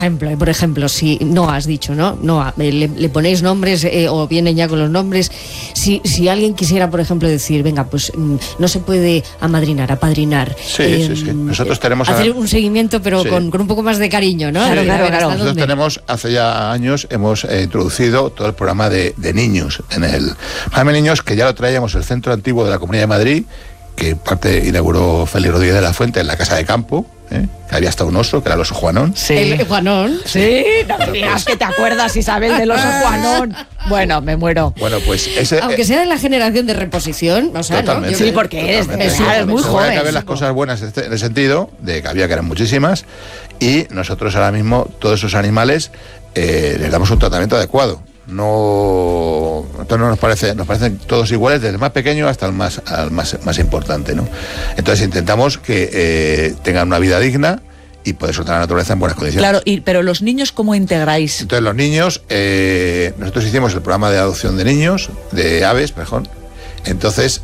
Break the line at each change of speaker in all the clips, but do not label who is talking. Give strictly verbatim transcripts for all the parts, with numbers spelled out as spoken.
Ejemplo, por ejemplo, si no has dicho, ¿no? No, le, le ponéis nombres eh, o vienen ya con los nombres. Si, si alguien quisiera, por ejemplo, decir, venga, pues mm, no se puede amadrinar, apadrinar.
Sí,
eh,
sí, sí. Nosotros tenemos
hacer
a...
un seguimiento, pero sí. con, con un poco más de cariño, ¿no?
Sí,
claro, claro, claro.
Nosotros dónde? tenemos, hace ya años, hemos eh, introducido todo el programa de, de niños en el programa de niños, que ya lo traíamos el Centro Antiguo de la Comunidad de Madrid, que parte inauguró Félix Rodríguez de la Fuente en la Casa de Campo. ¿Eh? Que había hasta un oso, que era el oso Juanón.
Sí. El Juanón.
Sí, no me digas que te acuerdas, Isabel, del oso Juanón. Bueno, me muero.
Bueno, pues ese...
Aunque sea de la generación de reposición, o sea,
totalmente,
¿no?
Sí, porque es, es, es muy
se
joven.
que ver las cosas buenas en el sentido de que había, que eran muchísimas, y nosotros ahora mismo, todos esos animales, eh, les damos un tratamiento adecuado. No, entonces no nos parece, nos parecen todos iguales, desde el más pequeño hasta el más, al más, más importante, ¿no? Entonces intentamos que eh, tengan una vida digna y poder soltar la naturaleza en buenas condiciones.
Claro, y, pero los niños, ¿cómo integráis?
Entonces los niños, eh, nosotros hicimos el programa de adopción de niños, de aves, mejor. Entonces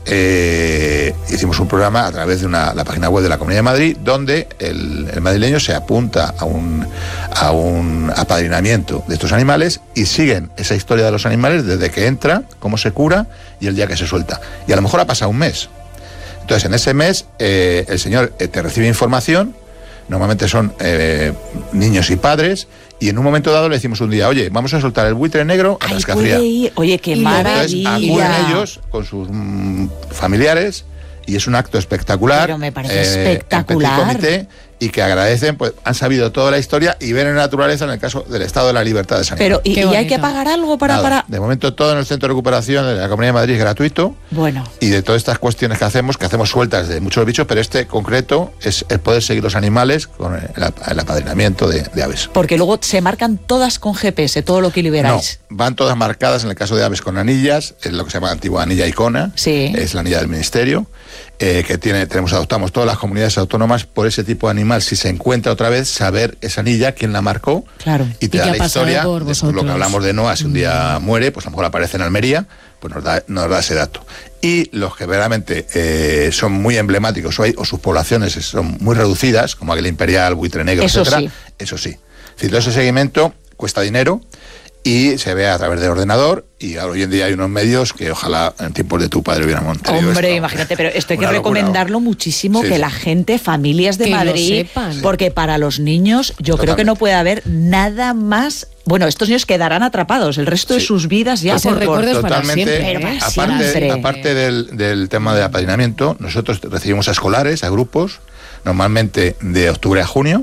eh, hicimos un programa a través de una, la página web de la Comunidad de Madrid, donde el, el madrileño se apunta a un, a un apadrinamiento de estos animales y siguen esa historia de los animales desde que entra, cómo se cura y el día que se suelta. Y a lo mejor ha pasado un mes. Entonces en ese mes eh, el señor eh, te recibe información. Normalmente son eh, niños y padres, y en un momento dado le decimos un día, oye, vamos a soltar el buitre negro a Tascafría.
Oye, qué maravilla.
Entonces acuden ellos con sus mm, familiares, y es un acto espectacular.
Pero me parece eh, espectacular.
En petit comité, y que agradecen, pues han sabido toda la historia y ven en la naturaleza, en el caso del estado de la libertad de San
Pero, ¿y, ¿y hay que pagar algo para,
Nada,
para...?
De momento todo en el Centro de Recuperación de la Comunidad de Madrid es gratuito.
Bueno.
Y de todas estas cuestiones que hacemos, que hacemos sueltas de muchos bichos, pero este concreto es el poder seguir los animales con el, el apadrinamiento de, de aves.
Porque luego se marcan todas con G P S, todo lo que liberáis.
No, van todas marcadas, en el caso de aves, con anillas, es lo que se llama antigua anilla icona,
sí.
Es la anilla del Ministerio. Eh, que tiene, tenemos, adoptamos todas las comunidades autónomas por ese tipo de animal. Si se encuentra otra vez, saber esa anilla, quién la marcó,
claro.
Y te
¿Y
da la historia de lo que hablamos de Noah, si un día muere, pues a lo mejor aparece en Almería, pues nos da, nos da ese dato. Y los que verdaderamente eh, son muy emblemáticos, o, hay, o sus poblaciones son muy reducidas, como aquel imperial, buitre negro,
eso
etcétera,
sí.
Eso sí. Si todo ese seguimiento cuesta dinero y se ve a través del ordenador, y hoy en día hay unos medios que ojalá en tiempos de tu padre hubieran montado.
Hombre,
esto.
Imagínate, pero esto hay que
Una
recomendarlo
locura.
muchísimo,
Sí,
que
sí.
la gente, familias de
que
Madrid,
lo sepan.
porque para los niños yo
Totalmente.
creo que no puede haber nada más. Bueno, estos niños quedarán atrapados el resto
Sí.
de sus vidas ya
Ese
por, por
recuerdo es para
Totalmente.
siempre,
Pero para
¿eh?
aparte,
siempre.
aparte del, del tema de apadrinamiento, nosotros recibimos a escolares, a grupos, normalmente de octubre a junio,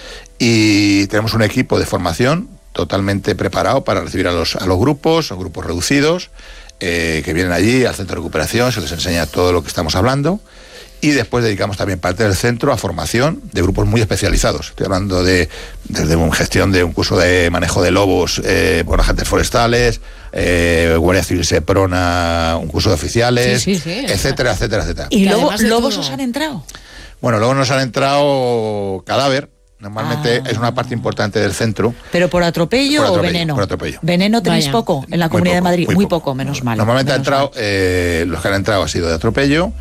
y tenemos un equipo de formación totalmente preparado para recibir a los, a los grupos, a grupos reducidos, eh, que vienen allí al centro de recuperación, se les enseña todo lo que estamos hablando, y después dedicamos también parte del centro a formación de grupos muy especializados. Estoy hablando de desde una gestión de un curso de manejo de lobos eh, por agentes forestales, eh, Guardia Civil Seprona, un curso de oficiales,
sí, sí, sí,
etcétera, etcétera, etcétera.
¿Y
Que
luego,
además de
lobos
todo-
os han entrado?
Bueno, luego nos han entrado cadáver. Normalmente
Ah.
es una parte importante del centro.
¿Pero por atropello,
Por
o
atropello,
veneno?
por atropello.
¿Veneno tenéis
Vaya.
poco en la
Muy
Comunidad
poco,
de Madrid?
muy
Muy
poco.
poco, menos mal.
Normalmente han
menos
entrado,
mal.
eh, los que han entrado ha sido de atropello.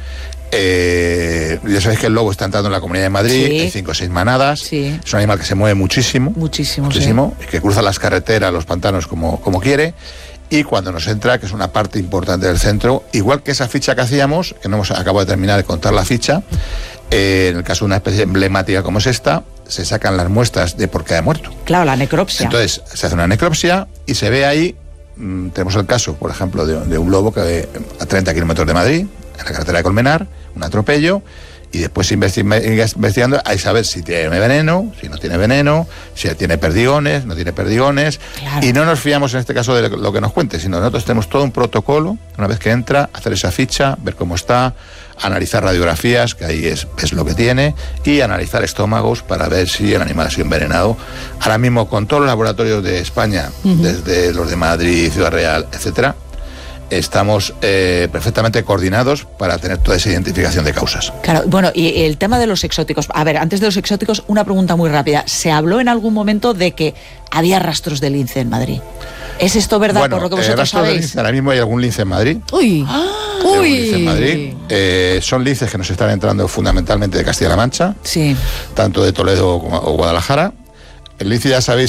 Eh, ya sabéis que el lobo está entrando en la Comunidad de Madrid,
Sí.
hay cinco o seis manadas.
Sí.
Es un animal que se mueve muchísimo.
Muchísimo,
Muchísimo. Que cruza las carreteras, los pantanos como, como quiere. Y cuando nos entra, que es una parte importante del centro, igual que esa ficha que hacíamos, que no hemos acabado de terminar de contar la ficha, eh, en el caso de una especie emblemática como es esta, se sacan las muestras de por qué ha muerto.
Claro, la necropsia.
Entonces se hace una necropsia y se ve ahí, mmm, tenemos el caso, por ejemplo, de, de un lobo que eh, a treinta kilómetros de Madrid, en la carretera de Colmenar, un atropello, y después investi- investigando a saber si tiene veneno, si no tiene veneno, si tiene perdigones, no tiene perdigones,
Claro.
y no nos fiamos en este caso de lo que nos cuente, sino nosotros tenemos todo un protocolo, una vez que entra, hacer esa ficha, ver cómo está, analizar radiografías, que ahí es, es lo que tiene, y analizar estómagos para ver si el animal ha sido envenenado. Ahora mismo, con todos los laboratorios de España, uh-huh. desde los de Madrid, Ciudad Real, etcétera, estamos eh, perfectamente coordinados para tener toda esa identificación de causas.
Claro, bueno, y el tema de los exóticos. A ver, antes de los exóticos, una pregunta muy rápida. ¿Se habló en algún momento de que había rastros de lince en Madrid? ¿Es esto verdad,
bueno,
por lo que vosotros
eh, rastros
sabéis?
De lince, ahora mismo hay algún lince en Madrid.
¡Uy!
¡Ah!
Hay
¡Uy!
lince en Madrid. Eh, son linces que nos están entrando fundamentalmente de Castilla-La Mancha,
Sí.
tanto de Toledo como o Guadalajara. El lince, ya sabéis